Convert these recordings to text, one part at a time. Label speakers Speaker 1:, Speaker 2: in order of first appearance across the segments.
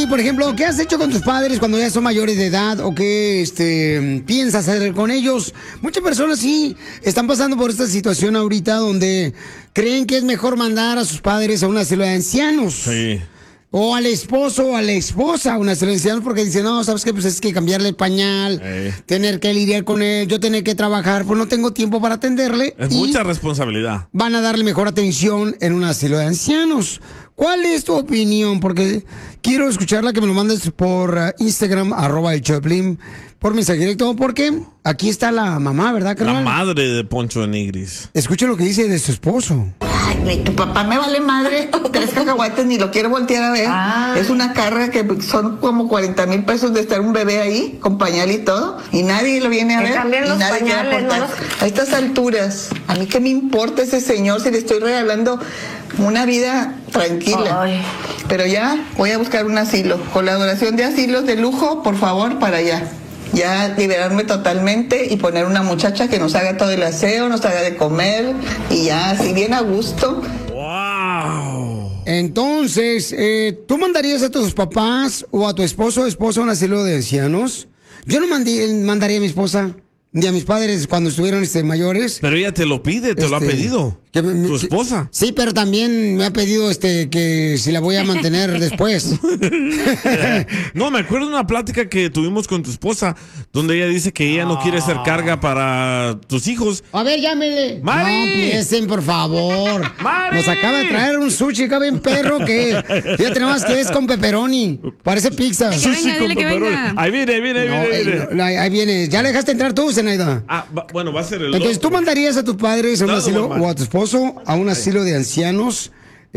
Speaker 1: por ejemplo, ¿qué has hecho con tus padres cuando ya son mayores de edad? ¿O qué piensas hacer con ellos? Muchas personas sí están pasando por esta situación ahorita donde creen que es mejor mandar a sus padres a un asilo de ancianos.
Speaker 2: Sí.
Speaker 1: O al esposo o a la esposa a un asilo de ancianos porque dicen, no, ¿sabes qué? Pues es que cambiarle el pañal, tener que lidiar con él, yo tener que trabajar, pues no tengo tiempo para atenderle.
Speaker 2: Es mucha responsabilidad.
Speaker 1: Van a darle mejor atención en un asilo de ancianos. ¿Cuál es tu opinión? Porque quiero escucharla, que me lo mandes por Instagram, @elchoplin, por mensaje directo, porque aquí está la mamá, ¿verdad, carnal?
Speaker 2: La madre de Poncho de Nigris.
Speaker 1: Escucha lo que dice de su esposo.
Speaker 3: Ay, tu papá me vale madre, 3 cacahuates, ni lo quiero voltear a ver. Es una carga que son como 40,000 pesos de estar un bebé ahí, con pañal y todo, y nadie lo viene a ver. Y nadie quiere aportar. A estas alturas, a mí qué me importa ese señor si le estoy regalando una vida tranquila. Ay. Pero ya voy a buscar un asilo. Colaboración de asilos de lujo, por favor, para allá. Ya liberarme totalmente y poner una muchacha que nos haga todo el aseo, nos haga de comer y ya así bien a gusto.
Speaker 2: ¡Wow!
Speaker 1: Entonces, ¿tú mandarías a tus papás o a tu esposo o esposa a un asilo de ancianos? Yo no mandaría a mi esposa ni a mis padres cuando estuvieron mayores.
Speaker 2: Pero ella te lo pide, te lo ha pedido. Tu esposa.
Speaker 1: Sí, pero también me ha pedido que si la voy a mantener después.
Speaker 2: No, me acuerdo de una plática que tuvimos con tu esposa, donde ella dice que ella no quiere ser carga para tus hijos.
Speaker 1: A ver, llámele.
Speaker 2: ¡Mari!
Speaker 1: No empiecen, por favor.
Speaker 2: ¡Mari!
Speaker 1: Nos acaba de traer un sushi acá bien perro que ya tenemos que es con pepperoni. Parece pizza.
Speaker 2: Sushi con pepperoni. Ahí viene.
Speaker 1: Ahí viene. ¿Ya le dejaste entrar tú, Zenaida?
Speaker 2: Bueno, va a ser el
Speaker 1: Entonces,
Speaker 2: otro.
Speaker 1: ¿tú mandarías a tus padres a un asilo o a tu esposo a un asilo de ancianos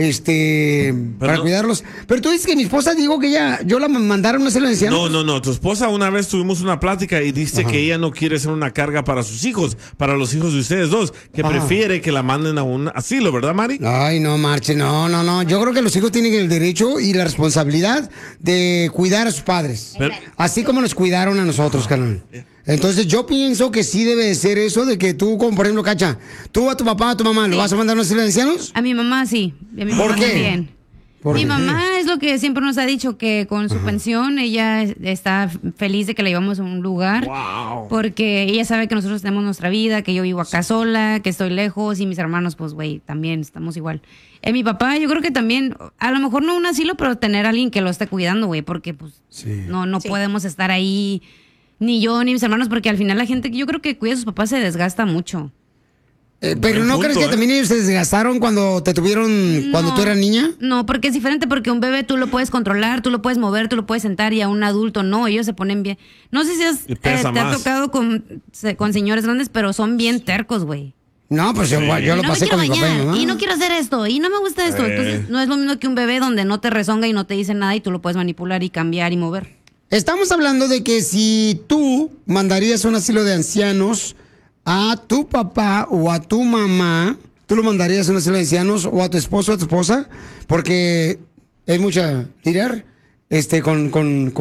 Speaker 1: para cuidarlos? Pero tú dices que mi esposa dijo que yo la mandara a un asilo de ancianos.
Speaker 2: No, tu esposa una vez tuvimos una plática y dice que ella no quiere ser una carga para sus hijos, para los hijos de ustedes dos, que prefiere que la manden a un asilo, ¿verdad, Mari?
Speaker 1: Ay, no, marche, no. Yo creo que los hijos tienen el derecho y la responsabilidad de cuidar a sus padres, así como nos cuidaron a nosotros, carnal. Entonces yo pienso que sí debe de ser eso de que tú, como por ejemplo, Cacha, tú a tu papá, a tu mamá, ¿lo vas a mandar a un asilo de ancianos?
Speaker 4: A mi mamá sí. Y a mi
Speaker 1: ¿Por
Speaker 4: mamá
Speaker 1: qué?
Speaker 4: también. Mi mamá es lo que siempre nos ha dicho, que con su pensión ella está feliz de que la llevamos a un lugar.
Speaker 2: Wow.
Speaker 4: Porque ella sabe que nosotros tenemos nuestra vida, que yo vivo acá sola, que estoy lejos y mis hermanos, pues, güey, también estamos igual. Mi papá, yo creo que también, a lo mejor no un asilo, pero tener a alguien que lo esté cuidando, güey, porque pues no podemos estar ahí, ni yo ni mis hermanos, porque al final la gente que yo creo que cuida a sus papás se desgasta mucho.
Speaker 1: Pero ¿no crees que también ellos se desgastaron cuando te tuvieron, cuando tú eras niña?
Speaker 4: No, porque es diferente, porque un bebé tú lo puedes controlar, tú lo puedes mover, tú lo puedes sentar, y a un adulto no, ellos se ponen bien. No sé si te ha tocado con señores grandes, pero son bien tercos, güey.
Speaker 1: No, pues yo lo pasé con mi papá y mi mamá.
Speaker 4: Y no quiero hacer esto, y no me gusta esto. Entonces no es lo mismo que un bebé donde no te rezonga y no te dice nada y tú lo puedes manipular y cambiar y mover.
Speaker 1: Estamos hablando de que si tú mandarías a un asilo de ancianos a tu papá o a tu mamá, ¿tú lo mandarías a un asilo de ancianos o a tu esposo o a tu esposa? Porque es mucha tirar con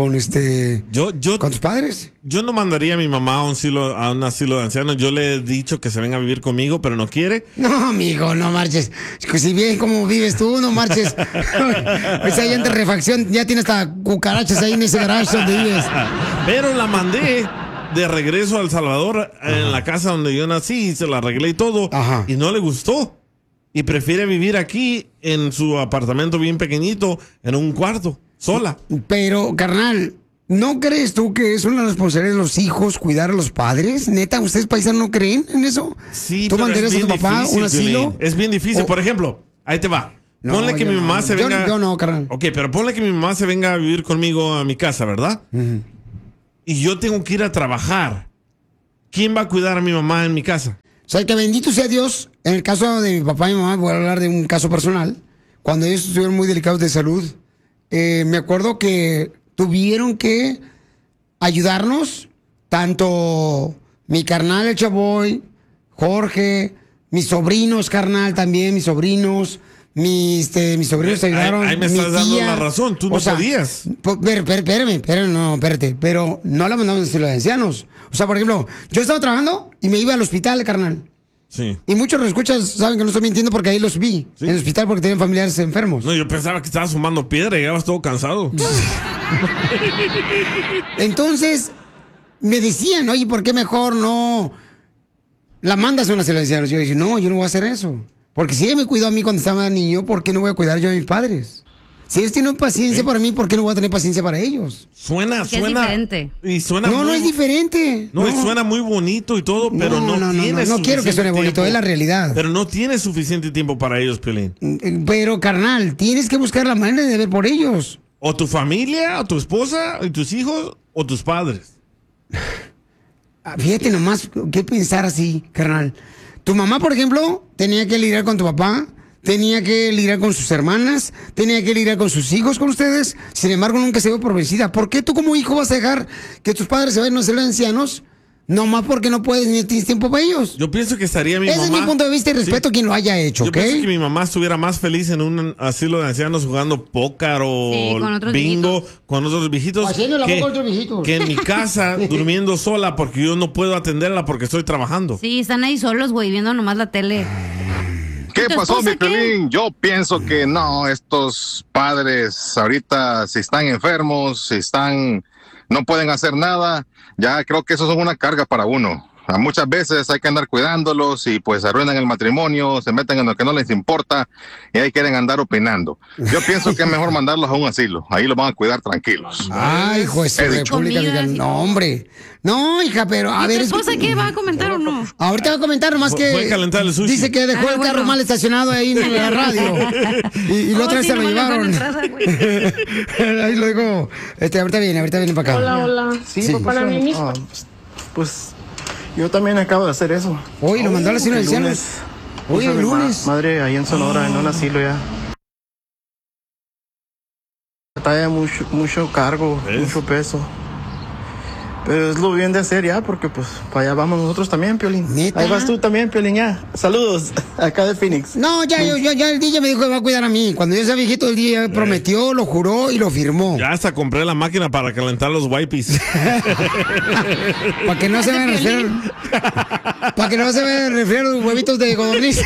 Speaker 1: tus padres.
Speaker 2: Yo no mandaría a mi mamá a un asilo de ancianos. Yo le he dicho que se venga a vivir conmigo, pero no quiere.
Speaker 1: No, amigo, no marches. Si bien como vives tú, no marches. O sea, ya en refacción ya tienes hasta cucarachas ahí en ese garage donde vives.
Speaker 2: Pero la mandé de regreso a El Salvador, en la casa donde yo nací, se la arreglé y todo. Y no le gustó. Y prefiere vivir aquí en su apartamento bien pequeñito, en un cuarto, sola.
Speaker 1: Pero, carnal, ¿no crees tú que es una responsabilidad de los hijos cuidar a los padres? ¿Neta, ustedes paisanos no creen en eso?
Speaker 2: Sí,
Speaker 1: ¿tú
Speaker 2: pero
Speaker 1: mandarías a tu papá un asilo?
Speaker 2: Es bien difícil. Por ejemplo, ahí te va.
Speaker 1: No,
Speaker 2: ponle que mi mamá se venga...
Speaker 1: Yo no, carnal.
Speaker 2: Ok, pero ponle que mi mamá se venga a vivir conmigo a mi casa, ¿verdad? Y yo tengo que ir a trabajar. ¿Quién va a cuidar a mi mamá en mi casa?
Speaker 1: O sea, que bendito sea Dios. En el caso de mi papá y mi mamá, voy a hablar de un caso personal. Cuando ellos estuvieron muy delicados de salud, me acuerdo que tuvieron que ayudarnos, tanto mi carnal, el Chavoy, Jorge, mis sobrinos, carnal, también, mis sobrinos. Mis sobrinos ayudaron.
Speaker 2: Ahí me estás dando la razón, tú no podías.
Speaker 1: Espérate. Pero no la mandamos a los ancianos. O sea, por ejemplo, yo estaba trabajando y me iba al hospital, carnal.
Speaker 2: Sí.
Speaker 1: Y muchos escuchas saben que no estoy mintiendo porque ahí los vi en el hospital porque tenían familiares enfermos.
Speaker 2: No, yo pensaba que estabas fumando piedra y llegabas todo cansado.
Speaker 1: Entonces, me decían, oye, ¿por qué mejor no la mandas a una asilo de ancianos? Yo dije, no, yo no voy a hacer eso. Porque si ella me cuidó a mí cuando estaba niño, ¿por qué no voy a cuidar yo a mis padres? Si ellos tienen paciencia para mí, ¿por qué no voy a tener paciencia para ellos?
Speaker 2: Suena.
Speaker 4: Es diferente.
Speaker 2: Y suena
Speaker 1: no es diferente.
Speaker 2: No, y suena muy bonito y todo, pero no tiene
Speaker 1: no quiero que suene bonito,
Speaker 2: tiempo.
Speaker 1: es la realidad.
Speaker 2: Pero no tiene suficiente tiempo para ellos, Piolín.
Speaker 1: Pero, carnal, tienes que buscar la manera de ver por ellos.
Speaker 2: O tu familia, o tu esposa, y tus hijos, o tus padres.
Speaker 1: Fíjate nomás qué pensar así, carnal. Tu mamá, por ejemplo, tenía que lidiar con tu papá, tenía que lidiar con sus hermanas, tenía que lidiar con sus hijos, con ustedes. Sin embargo, nunca se dio por vencida. ¿Por qué tú como hijo vas a dejar que tus padres se vayan a ser ancianos? Nomás porque no puedes ni tienes tiempo para ellos.
Speaker 2: Yo pienso que estaría mi mamá...
Speaker 1: Ese es mi punto de vista y respeto a quien lo haya hecho, ¿ok?
Speaker 2: Yo pienso que mi mamá estuviera más feliz en un asilo de ancianos jugando póker o bingo con otros viejitos.
Speaker 1: Haciendo la boca con otros viejitos.
Speaker 2: Que en mi casa durmiendo sola porque yo no puedo atenderla porque estoy trabajando.
Speaker 4: Sí, están ahí solos, güey, viendo nomás la tele.
Speaker 5: ¿Qué pasó, mi Piolín? Yo pienso que no, estos padres ahorita si están enfermos, no pueden hacer nada, ya creo que eso son una carga para uno. Muchas veces hay que andar cuidándolos y pues arruinan el matrimonio, se meten en lo que no les importa y ahí quieren andar opinando. Yo pienso que es mejor mandarlos a un asilo, ahí los van a cuidar tranquilos.
Speaker 1: Ay, juez de República Dominicana. No, hombre. No, hija, pero a
Speaker 4: ¿Y
Speaker 1: ver.
Speaker 4: tu esposa qué va a comentar o no?
Speaker 1: Ahorita va a comentar, nomás que.
Speaker 2: Voy a calentar el sushi.
Speaker 1: Dice que dejó el carro mal estacionado ahí en la radio. Y la otra vez se lo llevaron. Ahí lo digo. Ahorita viene para acá.
Speaker 6: Hola. Sí. Para mí mismo. Pues yo también acabo de hacer eso.
Speaker 1: Hoy lo mandó al asilo de ancianos. Hoy el lunes.
Speaker 6: Madre ahí en Sonora, en un asilo ya. Trae mucho cargo, mucho peso. Pero es lo bien de hacer ya, porque pues para allá vamos nosotros también, Piolín. ¿Neta? Ahí vas tú también, Piolín, ya. Saludos, acá de Phoenix.
Speaker 1: No, ya el DJ me dijo que va a cuidar a mí. Cuando yo sea viejito, el DJ prometió, lo juró y lo firmó.
Speaker 2: Ya hasta compré la máquina para calentar los wipes.
Speaker 1: Para que no se vean resfriar. Para que no se vean resfriar los huevitos de codorniz.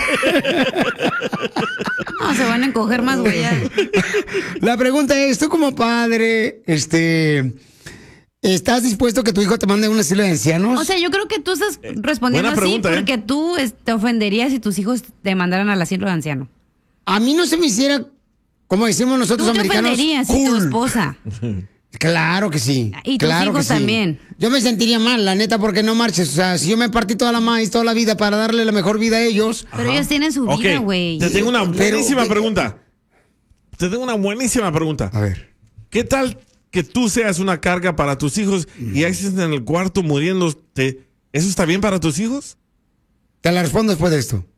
Speaker 4: No, se van a encoger más, güey.
Speaker 1: La pregunta es, tú como padre, ¿estás dispuesto a que tu hijo te mande a un asilo de ancianos?
Speaker 4: O sea, yo creo que tú estás respondiendo así
Speaker 2: pregunta,
Speaker 4: porque tú te ofenderías si tus hijos te mandaran al asilo de anciano.
Speaker 1: A mí no se me hiciera, como decimos nosotros
Speaker 4: ¿Tú te
Speaker 1: americanos,
Speaker 4: ofenderías
Speaker 1: cool.
Speaker 4: si tu esposa?
Speaker 1: Claro que sí.
Speaker 4: Y tus
Speaker 1: claro
Speaker 4: hijos
Speaker 1: que sí.
Speaker 4: también.
Speaker 1: Yo me sentiría mal, la neta, porque no marches. O sea, si yo me partí toda la maíz, toda la vida para darle la mejor vida a ellos.
Speaker 4: Pero ellos tienen su vida, güey.
Speaker 2: Te tengo una buenísima pregunta.
Speaker 1: A ver.
Speaker 2: ¿Qué tal que tú seas una carga para tus hijos y estés en el cuarto muriéndote? ¿Eso está bien para tus hijos?
Speaker 1: Te la respondo después de esto.